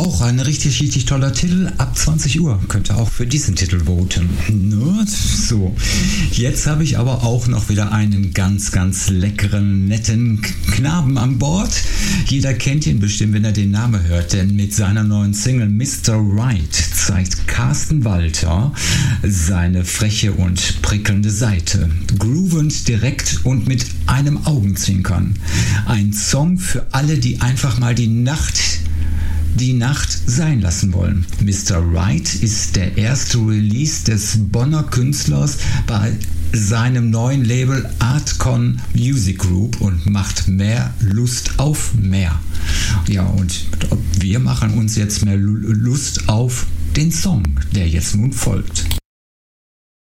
auch ein richtig, richtig toller Titel. Ab 20 Uhr könnt ihr auch für diesen Titel voten. Ne? So, jetzt habe ich aber auch noch wieder einen ganz, ganz leckeren, netten Knaben an Bord. Jeder kennt ihn bestimmt, wenn er den Namen hört, denn mit seiner neuen Single Mr. Right zeigt Carsten Walter seine freche und prickelnde Seite. Groovend, direkt und mit einem Augenzwinkern. Ein Song für alle, die einfach mal die Nacht sein lassen wollen. Mr. Right ist der erste Release des Bonner Künstlers bei seinem neuen Label Artcon Music Group und macht mehr Lust auf mehr. Ja, und wir machen uns jetzt mehr Lust auf den Song, der jetzt nun folgt.